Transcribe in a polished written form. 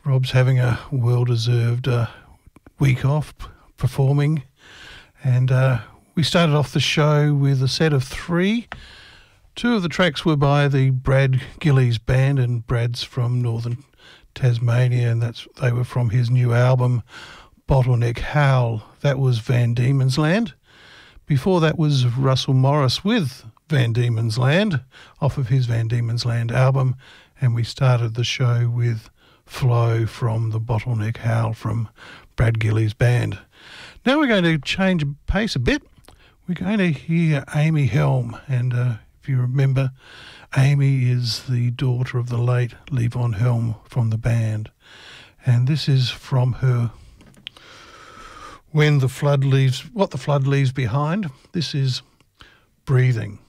Rob's having a well-deserved week off performing, and we started off the show with a set of three. Two of the tracks were by the Brad Gillies Band, and Brad's from northern Tasmania, and they were from his new album Bottleneck Howl. That was Van Diemen's Land. Before that was Russell Morris with Van Diemen's Land off of his Van Diemen's Land album, and we started the show with Flow from the Bottleneck Howl from Brad Gillies Band. Now we're going to change pace a bit. We're going to hear Amy Helm, and if you remember, Amy is the daughter of the late Levon Helm from the band, and this is from her What the Flood Leaves Behind. This is Breathing.